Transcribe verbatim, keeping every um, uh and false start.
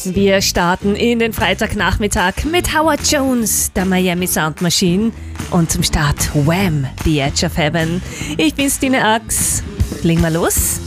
Wir starten in den Freitagnachmittag mit Howard Jones, der Miami Sound Machine, und zum Start Wham! The Edge of Heaven. Ich bin Stine Ax. Legen wir los?